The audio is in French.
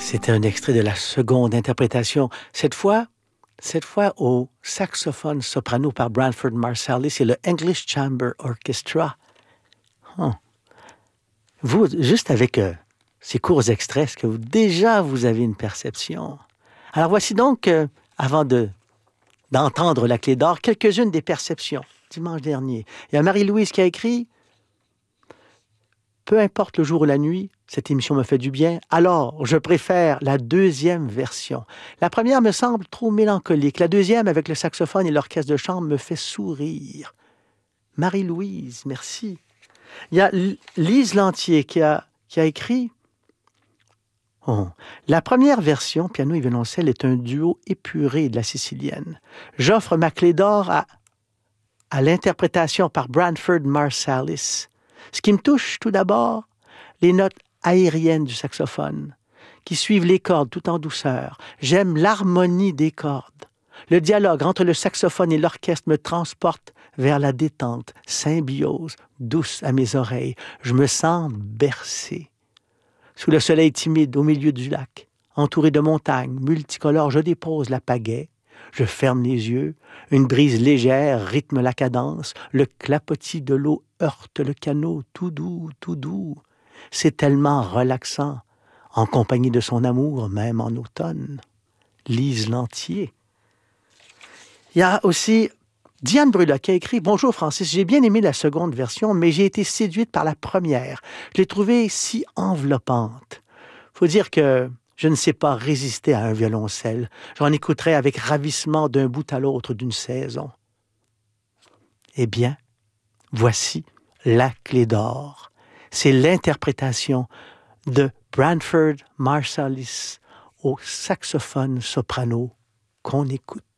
C'était un extrait de la seconde interprétation, cette fois au saxophone soprano par Branford Marsalis et le English Chamber Orchestra. Oh. Vous, juste avec ces courts extraits, est-ce que vous avez une perception? Alors voici donc, avant d'entendre la clé d'or, quelques-unes des perceptions. Dimanche dernier, il y a Marie-Louise qui a écrit « Peu importe le jour ou la nuit, cette émission me fait du bien, alors je préfère la deuxième version. La première me semble trop mélancolique. La deuxième, avec le saxophone et l'orchestre de chambre, me fait sourire. » Marie-Louise, merci. Il y a Lise Lantier qui a écrit oh, « La première version, piano et violoncelle, est un duo épuré de la sicilienne. J'offre ma clé d'or à l'interprétation par Branford Marsalis. Ce qui me touche tout d'abord, les notes aériennes du saxophone, qui suivent les cordes tout en douceur. J'aime l'harmonie des cordes. Le dialogue entre le saxophone et l'orchestre me transporte vers la détente, symbiose, douce à mes oreilles. Je me sens bercé. Sous le soleil timide au milieu du lac, entouré de montagnes multicolores, je dépose la pagaie. Je ferme les yeux, une brise légère rythme la cadence, le clapotis de l'eau heurte le canot, tout doux, tout doux. C'est tellement relaxant, en compagnie de son amour, même en automne. » Lise Lantier. Il y a aussi Diane Brula qui a écrit « Bonjour Francis, j'ai bien aimé la seconde version, mais j'ai été séduite par la première. Je l'ai trouvée si enveloppante. Faut dire que je ne sais pas résister à un violoncelle. J'en écouterai avec ravissement d'un bout à l'autre d'une saison. » Eh bien, voici la clé d'or. C'est l'interprétation de Branford Marsalis au saxophone soprano qu'on écoute.